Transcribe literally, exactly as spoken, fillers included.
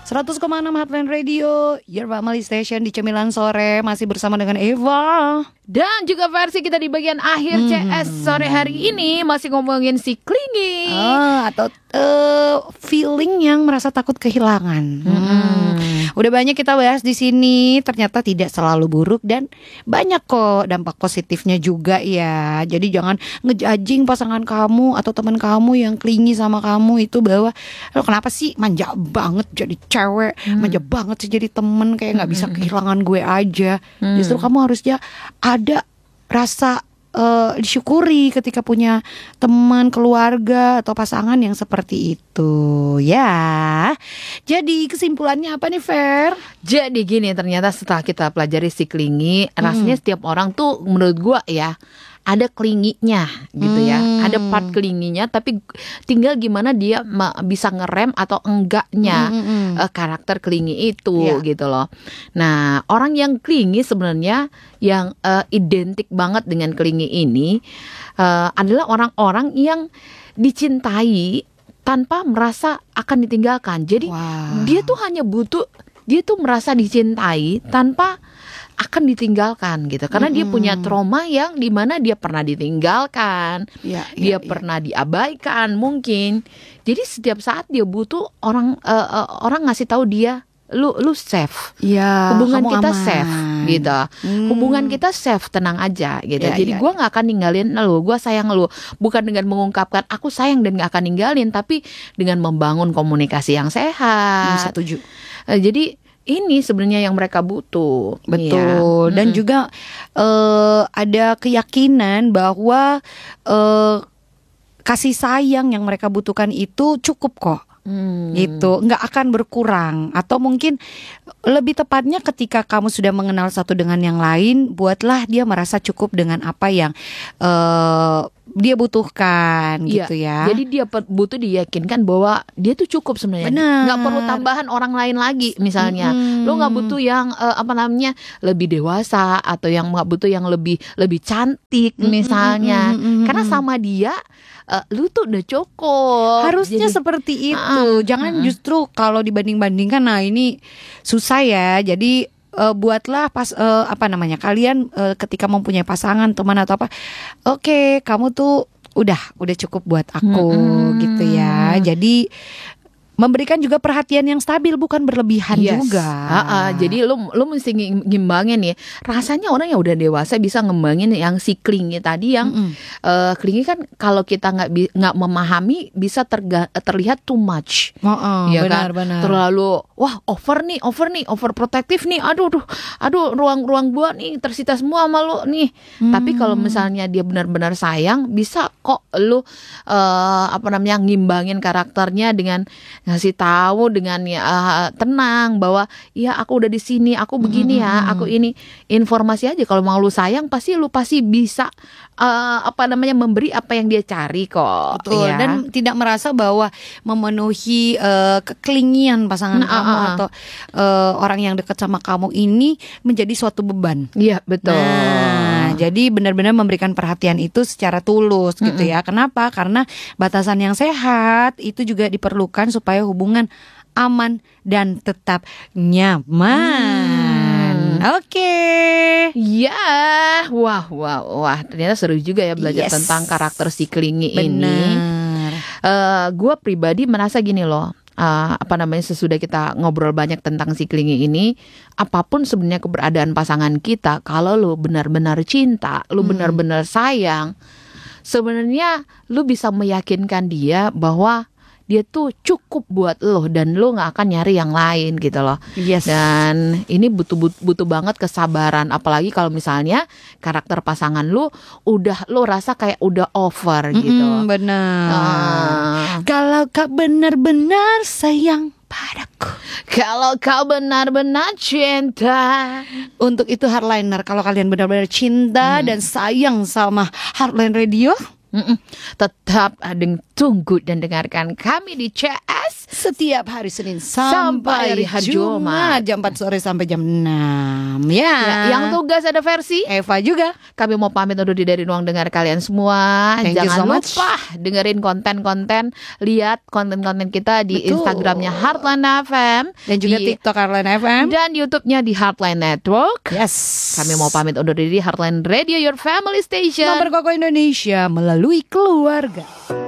seratus koma enam Heartland Radio, Your Family Station di Cemilan Sore. Masih bersama dengan Eva. Dan juga versi kita di bagian akhir hmm. C S sore hari ini masih ngomongin si clingy ah, Atau uh, feeling yang merasa takut kehilangan. hmm. Hmm. Udah banyak kita bahas di sini. Ternyata tidak selalu buruk dan banyak kok dampak positifnya juga ya. Jadi jangan ngejudging pasangan kamu atau teman kamu yang clingy sama kamu itu bahwa lo kenapa sih manja banget jadi cewek, hmm. manja banget sih jadi temen, kayak nggak bisa kehilangan gue aja. hmm. Justru kamu harusnya ada rasa uh, disyukuri ketika punya teman, keluarga atau pasangan yang seperti itu ya. Jadi kesimpulannya apa nih, Fer? Jadi gini, ternyata setelah kita pelajari si clingy, hmm. rasanya setiap orang tuh menurut gua ya ada clingy-nya gitu ya. Hmm. Ada part clingy-nya, tapi tinggal gimana dia ma- bisa ngerem atau enggaknya hmm, hmm. Uh, karakter clingy itu yeah. gitu loh. Nah, orang yang clingy sebenarnya yang uh, identik banget dengan clingy ini uh, adalah orang-orang yang dicintai tanpa merasa akan ditinggalkan. Jadi wow. dia tuh hanya butuh, dia tuh merasa dicintai tanpa akan ditinggalkan gitu, karena mm-hmm. dia punya trauma yang dimana dia pernah ditinggalkan, ya, dia ya, pernah ya. diabaikan mungkin. Jadi setiap saat dia butuh orang uh, uh, orang ngasih tahu dia, lu lu safe, ya, hubungan kita aman. safe gitu, hmm. hubungan kita safe, tenang aja gitu. Ya, Jadi ya, gue nggak ya. akan ninggalin lu, gue sayang lu, bukan dengan mengungkapkan aku sayang dan nggak akan ninggalin, tapi dengan membangun komunikasi yang sehat. Hmm, setuju. Uh, jadi ini sebenarnya yang mereka butuh. Betul. Ya. Dan mm-hmm. juga uh, ada keyakinan bahwa uh, kasih sayang yang mereka butuhkan itu cukup kok. Hmm. Gitu, nggak akan berkurang. Atau mungkin lebih tepatnya ketika kamu sudah mengenal satu dengan yang lain, buatlah dia merasa cukup dengan apa yang uh, dia butuhkan iya, gitu ya. Jadi dia butuh diyakinkan bahwa dia tuh cukup sebenarnya. Nggak perlu tambahan orang lain lagi misalnya. Mm-hmm. Lo nggak butuh yang uh, apa namanya lebih dewasa atau yang nggak butuh yang lebih lebih cantik misalnya. Mm-hmm. Karena sama dia Uh, lu tuh udah cukup. Harusnya Jadi, seperti itu. uh, Jangan uh, justru kalau dibanding-bandingkan, nah ini susah ya. Jadi uh, buatlah pas uh, apa namanya kalian uh, ketika mempunyai pasangan, teman atau apa, oke okay, kamu tuh udah udah cukup buat aku hmm. gitu ya. Jadi memberikan juga perhatian yang stabil, bukan berlebihan yes. juga. Ha-ha, jadi lu lu mesti ngimbangin ya. Rasanya orang yang udah dewasa bisa ngembangin yang si clingy tadi yang mm-hmm. uh, clingy kan kalau kita nggak nggak memahami bisa terga, terlihat too much. Oh, ya benar, kan? benar. Terlalu wah over nih, over nih, over protektif nih. Aduh, aduh, aduh ruang-ruang gua nih tersita semua sama lu nih. Hmm. Tapi kalau misalnya dia benar-benar sayang, bisa kok lu uh, apa namanya ngimbangin karakternya dengan ngasih tahu dengan ya uh, tenang bahwa ya aku udah di sini, aku begini ya, mm-hmm. aku ini informasi aja. Kalau mau lu sayang pasti lu pasti bisa uh, apa namanya memberi apa yang dia cari kok. Betul. Ya. Dan tidak merasa bahwa memenuhi uh, keklingian pasangan nah, kamu uh, atau uh, orang yang dekat sama kamu ini menjadi suatu beban. Iya betul. Nah, jadi benar-benar memberikan perhatian itu secara tulus mm-hmm. gitu ya. Kenapa? Karena batasan yang sehat itu juga diperlukan supaya hubungan aman dan tetap nyaman. Hmm. Oke. Okay. Ya, wah, wah, wah. Ternyata seru juga ya belajar yes. tentang karakter si clingy ini. Uh, gue pribadi merasa gini loh. Uh, apa namanya sesudah kita ngobrol banyak tentang si clingy ini, apapun sebenarnya keberadaan pasangan kita, kalau lu benar-benar cinta, lu hmm. benar-benar sayang, sebenarnya lu bisa meyakinkan dia bahwa dia tuh cukup buat lo dan lo nggak akan nyari yang lain gitu loh. Yes. Dan ini butuh butuh, butuh banget kesabaran, apalagi kalau misalnya karakter pasangan lo udah lo rasa kayak udah over gitu. Mm-hmm, benar. Uh. Kalau kau benar-benar sayang padaku, kalau kau benar-benar cinta, untuk itu Heartliner. Kalau kalian benar-benar cinta hmm. dan sayang sama Heartland Radio, Mm-mm. Tetap deng- tunggu dan dengarkan kami di C S setiap hari Senin Sampai sampai, hari hari Jumat, Jumat. jam empat sore sampai jam enam. Ya. Ya, yang tugas ada versi. Eva juga. Kami mau pamit undur diri dari ruang dengar kalian semua. Thank you Jangan so much. lupa dengerin konten-konten, lihat konten-konten kita di Betul. Instagramnya Heartland F M Dan juga di- TikTok Heartland F M. dan YouTube-nya di Heartland Network. Yes. Kami mau pamit undur diri. Heartland Radio, your family station. Nomor Koko Indonesia melalui keluarga.